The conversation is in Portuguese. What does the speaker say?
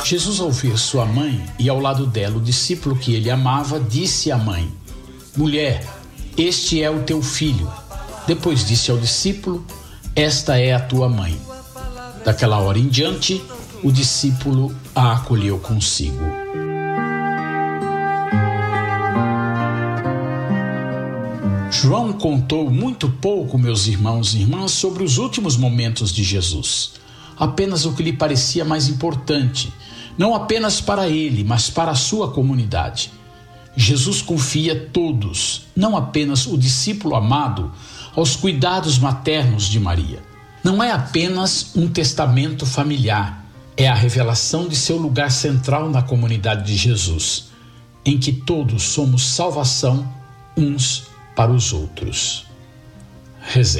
Jesus, ao ver sua mãe e ao lado dela o discípulo que ele amava, disse à mãe: Mulher, este é o teu filho. Depois disse ao discípulo: Esta é a tua mãe. Daquela hora em diante, o discípulo a acolheu consigo. João contou muito pouco, meus irmãos e irmãs, sobre os últimos momentos de Jesus. Apenas o que lhe parecia mais importante, não apenas para ele, mas para a sua comunidade. Jesus confia todos, não apenas o discípulo amado, aos cuidados maternos de Maria. Não é apenas um testamento familiar, é a revelação de seu lugar central na comunidade de Jesus, em que todos somos salvação uns para os outros. Rezemos.